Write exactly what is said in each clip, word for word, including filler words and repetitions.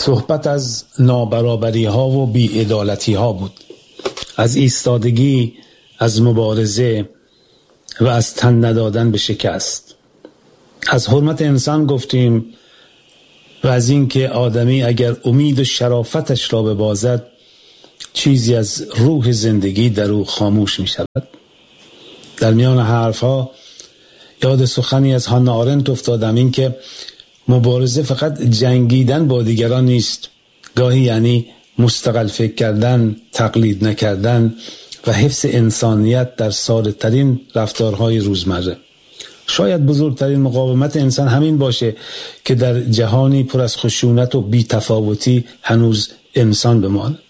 صحبت از نابرابری ها و بی‌عدالتی ها بود، از ایستادگی، از مبارزه و از تن ندادن به شکست. از حرمت انسان گفتیم و از این که آدمی اگر امید و شرافتش را ببازد چیزی از روح زندگی در او خاموش می شود. در میان حرفها یاد سخنی از هانا آرنت افتادم، این که مبارزه فقط جنگیدن با دیگران نیست، گاهی یعنی مستقل فکر کردن، تقلید نکردن و حفظ انسانیت در ساده‌ترین رفتارهای روزمره. شاید بزرگترین مقاومت انسان همین باشه که در جهانی پر از خشونت و بی‌تفاوتی هنوز انسان بماند.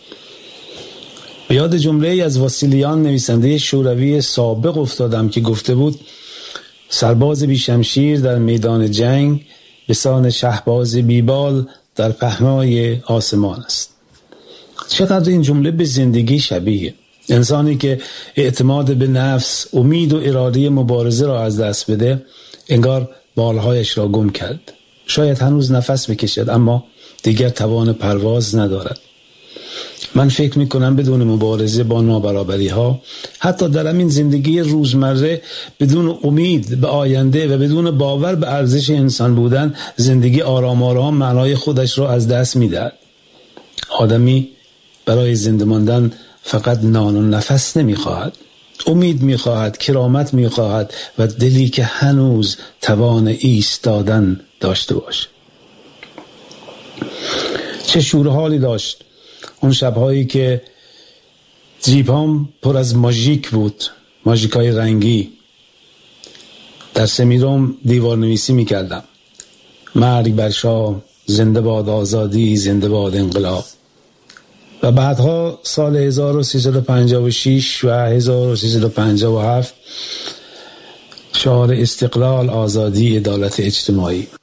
به یاد جمله‌ای از واسیلیان نویسنده شوروی سابق افتادم که گفته بود سرباز بی شمشیر در میدان جنگ به سان شهباز بیبال در پهنای آسمان است. چقدر این جمله به زندگی شبیه. انسانی که اعتماد به نفس، امید و اراده مبارزه را از دست بده، انگار بالهایش را گم کرد. شاید هنوز نفس بکشد اما دیگر توان پرواز ندارد. من فکر میکنم بدون مبارزه با نابرابری ها، حتی در همین زندگی روزمره، بدون امید به آینده و بدون باور به ارزش انسان بودن، زندگی آرام آرام معنای خودش را از دست میدهد. آدمی برای زنده ماندن فقط نان و نفس نمیخواهد، امید میخواهد، کرامت میخواهد و دلی که هنوز توان ایستادن داشته باشه. چه شورحالی داشت اون شبهایی که جیبام پر از ماژیک بود، ماژیکای رنگی. در سمیروم دیوار نویسی میکردم: مرگ بر شاه، زنده باد آزادی، زنده باد انقلاب. و بعدها سال هزار و سیصد و پنجاه و شش و هزار و سیصد و پنجاه و هفت شعار استقلال، آزادی، عدالت اجتماعی.